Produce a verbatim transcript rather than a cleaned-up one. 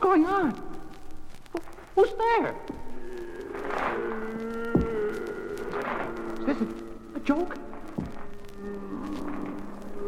going on? Who's there? Is this a, a joke?